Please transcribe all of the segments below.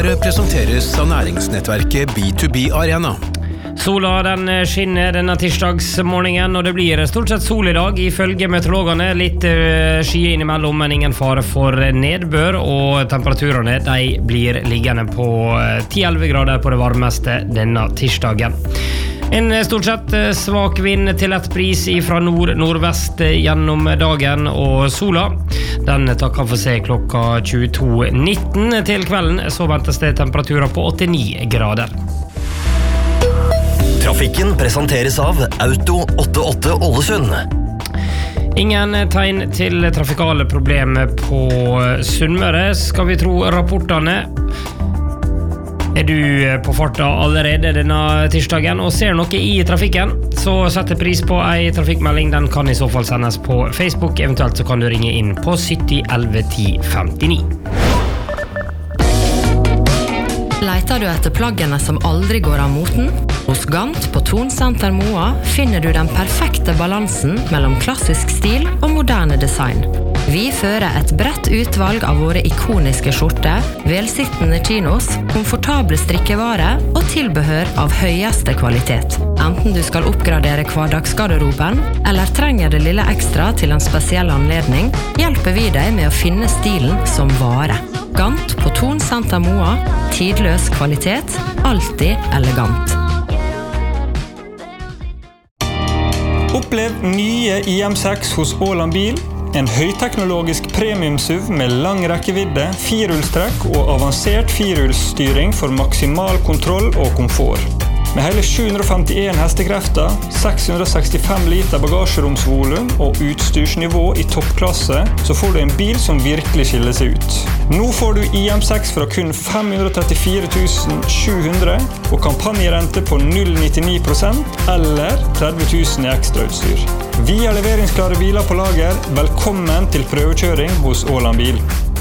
Her presenteres av næringsnettverket B2B Arena. Sola den skinner denne tirsdagsmorgenen, og det blir stort sett sol I dag ifølge meteorologene. Litt skyer innimellom, men ingen fare for nedbør, og temperaturene de blir liggende på 10-11 grader på det varmeste denne tirsdagen. En stort sett svak vind til lett bris fra nord-nordvest gjennom dagen, og sola den kan få se klokka 22:19. Til kvelden så ventes det temperaturer på 89 grader. Trafikken presenteres av Auto 88 Ålesund. Ingen tegn til trafikale problemer på Sunnmøre, skal vi tro rapportene. Du på farta allerede denne tirsdagen og ser noe I trafikken, så setter pris på en trafikkmelding. Den kan I så fall sendes på Facebook, eventuelt så kan du ringe inn på 70 11 10 59. Leiter du etter plaggene som aldri går av moten? Hos Gant på Tonsenter Moa finner du den perfekte balansen mellom klassisk stil og moderne design. Vi fører et bredt utvalg av våre ikoniske skjorter, velsittende chinos, komfortable strikkevare og tilbehør av høyeste kvalitet. Enten du skal oppgradere hverdagsgarderoben, eller trenger det lille ekstra til en spesiell anledning, hjelper vi deg med å finne stilen som vare. Gant på Tonsenter Moa, tidløs kvalitet, alltid elegant. Opplev nye IM6 hos Åland Bil. En høyteknologisk premium-SUV med lang rekkevidde, firehjulstrekk og avansert firehjulsstyring for maksimal kontroll og komfort. Med hele 751 hestekrefter, 665 liter bagasjeromsvolum og utstyrsnivå I toppklasse, så får du en bil som virkelig skiller seg ut. Nå får du IM6 fra kun 534 700 og kampanjerente på 0,99% eller 30 000 I ekstrautstyr. Vi har leveringsklare biler på lager. Velkommen til prøvekjøring hos Åland Bil.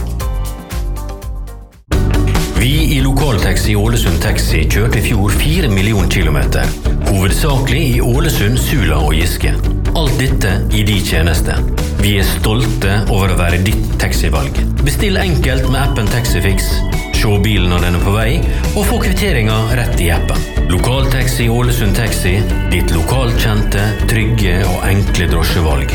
Vi I Lokaltaxi Ålesund Taxi kjørte I fjor 4 millioner kilometer, hovedsakelig I Ålesund, Sula og Giske. Alt dette I de tjeneste. Vi stolte over å være ditt taxivalg. Bestill enkelt med appen Taxifix, se bilen når den på vei, og få kvitteringen rett I appen. Lokaltaxi Ålesund Taxi, ditt lokalkjente, trygge og enkle drosjevalg.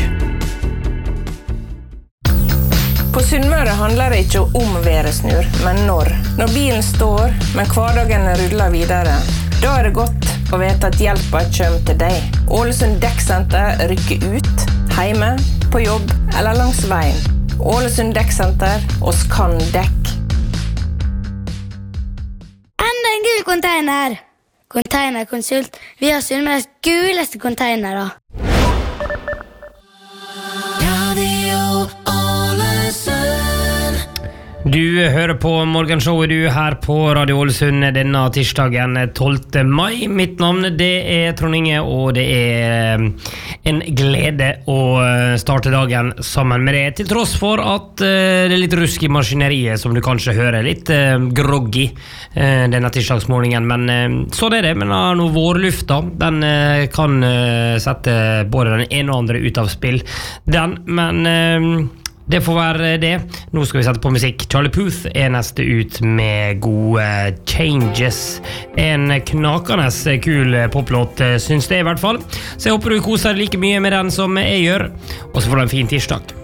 På Sunnmøre handler det ikke om væresnur, men når. Når bilen står, men hverdagen ruller videre, da det godt å vite at hjelpen kommer til deg. Ålesund Dekksenter rykker ut, hjemme, på jobb eller langs veien. Ålesund Dekksenter, oss kan dekk. Enda en gul container! Containerkonsult. Vi har Sunnmøres guleste containere. Du hører på morgenshowet du her på Radio Ålesund denne tirsdagen 12. mai. Mitt navn det Trond Inge, og det en glede å starte dagen sammen med deg, til tross for at det litt rusk I maskineriet, som du kanskje hører, litt groggy denne tirsdagsmorgenen, men så det men nå vårlufta, den kan sette både den ene og andre ut av spill, men det får være det. Nå skal vi sette på musikk. Charlie Puth neste ut med gode Changes. En knakende kul poplåt, synes det I hvert fall. Så jeg håper du koser like mye med den som jeg gjør. Og så får du en fin tirsdag.